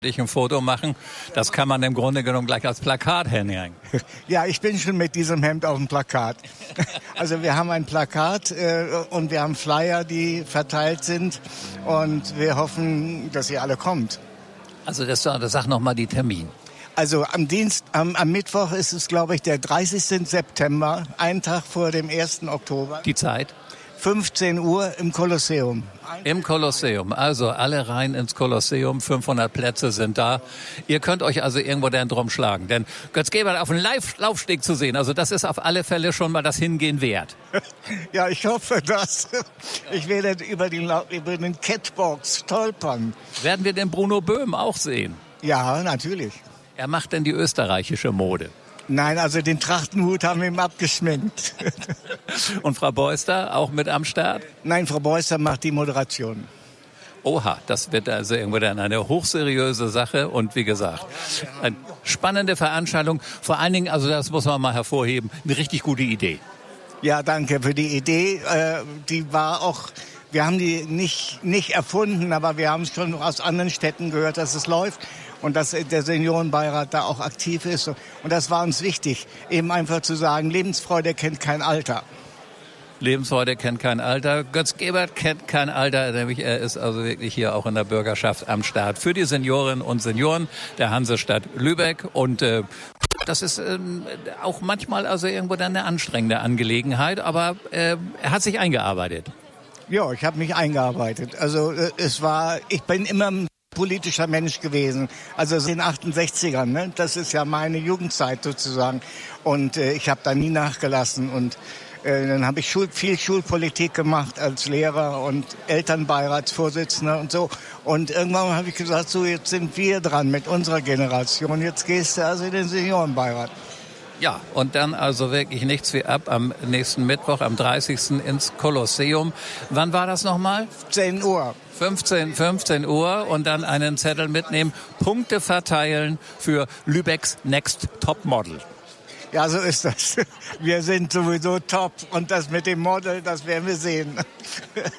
ein Foto machen. Das kann man im Grunde genommen gleich als Plakat hinhängen. Ja, ich bin schon mit diesem Hemd auf dem Plakat. Also wir haben ein Plakat und wir haben Flyer, die verteilt sind und wir hoffen, dass ihr alle kommt. Also das sag noch mal die Termin. Also am Mittwoch ist es, glaube ich, der 30. September, einen Tag vor dem 1. Oktober. Die Zeit? 15 Uhr im Kolosseum. Im Kolosseum, also alle rein ins Kolosseum, 500 Plätze sind da. Ihr könnt euch also irgendwo dann drum schlagen, denn Götz Gebert auf einem Laufsteg zu sehen, also das ist auf alle Fälle schon mal das Hingehen wert. Ja, ich hoffe das. Ich werde über den Catbox stolpern. Werden wir den Bruno Böhm auch sehen? Ja, natürlich. Er macht denn die österreichische Mode? Nein, also den Trachtenhut haben wir ihm abgeschminkt. Und Frau Beuster auch mit am Start? Nein, Frau Beuster macht die Moderation. Oha, das wird also irgendwo dann eine hochseriöse Sache und wie gesagt, eine spannende Veranstaltung. Vor allen Dingen, also das muss man mal hervorheben, eine richtig gute Idee. Ja, danke für die Idee. Die war auch, wir haben die nicht erfunden, aber wir haben es schon aus anderen Städten gehört, dass es läuft. Und dass der Seniorenbeirat da auch aktiv ist. Und das war uns wichtig, eben einfach zu sagen, Lebensfreude kennt kein Alter. Lebensfreude kennt kein Alter. Götz Gebert kennt kein Alter, nämlich er ist also wirklich hier auch in der Bürgerschaft am Start für die Seniorinnen und Senioren der Hansestadt Lübeck. Und das ist auch manchmal also irgendwo dann eine anstrengende Angelegenheit, aber er hat sich eingearbeitet. Ja, ich habe mich eingearbeitet. Also ich bin immer politischer Mensch gewesen, also in den 68ern, ne? Das ist ja meine Jugendzeit sozusagen und ich habe da nie nachgelassen und dann habe ich viel Schulpolitik gemacht als Lehrer und Elternbeiratsvorsitzender und so und irgendwann habe ich gesagt, so jetzt sind wir dran mit unserer Generation, jetzt gehst du also in den Seniorenbeirat. Ja, und dann also wirklich nichts wie ab am nächsten Mittwoch, am 30. ins Kolosseum. Wann war das nochmal? 10 Uhr. 15 Uhr und dann einen Zettel mitnehmen, Punkte verteilen für Lübecks Next Top Model. Ja, so ist das. Wir sind sowieso top und das mit dem Model, das werden wir sehen.